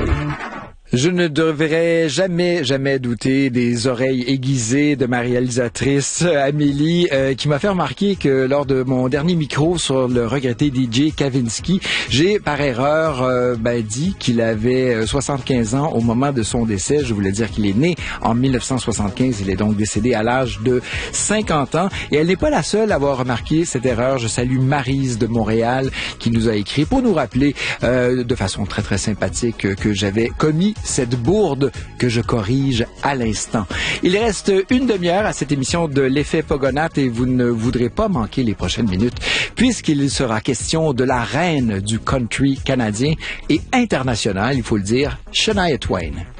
Je ne devrais jamais douter des oreilles aiguisées de ma réalisatrice Amélie, qui m'a fait remarquer que lors de mon dernier micro sur le regretté DJ Kavinsky, j'ai par erreur dit qu'il avait 75 ans au moment de son décès. Je voulais dire qu'il est né en 1975, il est donc décédé à l'âge de 50 ans. Et elle n'est pas la seule à avoir remarqué cette erreur. Je salue Maryse de Montréal qui nous a écrit pour nous rappeler de façon très très sympathique que j'avais commis cette bourde que je corrige à l'instant. Il reste une demi-heure à cette émission de l'effet Pogonat et vous ne voudrez pas manquer les prochaines minutes puisqu'il sera question de la reine du country canadien et international, il faut le dire, Shania Twain.